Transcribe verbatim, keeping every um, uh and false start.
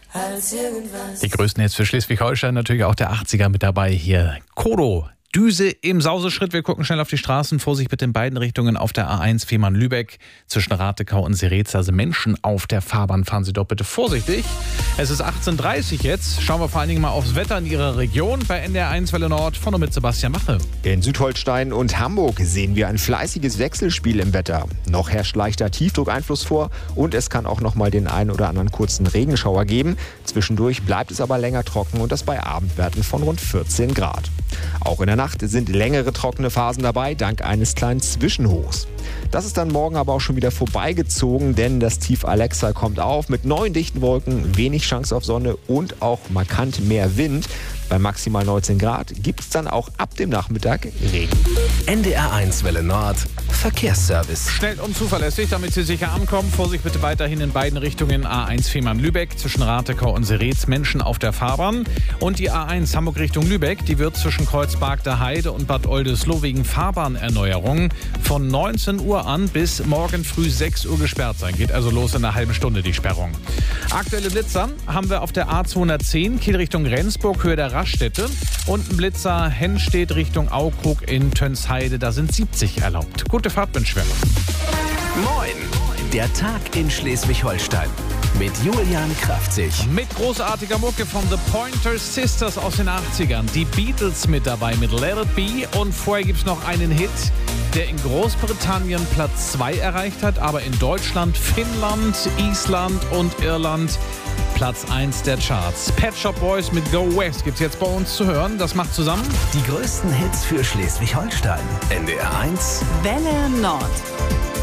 als irgendwas. Die größten Hits für Schleswig-Holstein, natürlich auch der achtziger mit dabei hier. Kodo. Düse im Sauseschritt. Wir gucken schnell auf die Straßen. Vorsicht bitte in beiden Richtungen auf der A eins Fehmarn-Lübeck. Zwischen Ratekau und Serez. Also Menschen auf der Fahrbahn. Fahren Sie doch bitte vorsichtig. Es ist achtzehn Uhr dreißig jetzt. Schauen wir vor allen Dingen mal aufs Wetter in Ihrer Region. Bei N D R eins Welle Nord. Von und mit Sebastian Mache. In Südholstein und Hamburg sehen wir ein fleißiges Wechselspiel im Wetter. Noch herrscht leichter Tiefdruckeinfluss vor und es kann auch noch mal den einen oder anderen kurzen Regenschauer geben. Zwischendurch bleibt es aber länger trocken und das bei Abendwerten von rund vierzehn Grad. Auch in der Nacht sind längere trockene Phasen dabei, dank eines kleinen Zwischenhochs. Das ist dann morgen aber auch schon wieder vorbeigezogen, denn das Tief Alexa kommt auf mit neuen dichten Wolken, wenig Chance auf Sonne und auch markant mehr Wind. Bei maximal neunzehn Grad gibt es dann auch ab dem Nachmittag Regen. N D R eins Welle Nord Verkehrsservice. Schnell und zuverlässig, damit Sie sicher ankommen. Vorsicht bitte weiterhin in beiden Richtungen. A eins Fehmarn-Lübeck zwischen Ratekau und Serez. Menschen auf der Fahrbahn. Und die A eins Hamburg Richtung Lübeck. Die wird zwischen Kreuzberg der Heide und Bad Oldesloe wegen Fahrbahnerneuerung von neunzehn Uhr an bis morgen früh sechs Uhr gesperrt sein. Geht also los in einer halben Stunde die Sperrung. Aktuelle Blitzer haben wir auf der A zweihundertzehn Kiel Richtung Rendsburg, Höhe der Raststätte. Und ein Blitzer Hennstedt Richtung Aukrug in Tönsheide. Da sind siebzig erlaubt. Gute Fahrtwünsche. Moin! Der Tag in Schleswig-Holstein mit Julian Kraftzig. Mit großartiger Mucke von The Pointer Sisters aus den achtzigern. Die Beatles mit dabei mit Let It Be. Und vorher gibt es noch einen Hit, der in Großbritannien Platz zwei erreicht hat, aber in Deutschland, Finnland, Island und Irland Platz eins der Charts. Pet Shop Boys mit Go West gibt's jetzt bei uns zu hören. Das macht zusammen Die größten Hits für Schleswig-Holstein. N D R eins Welle Nord.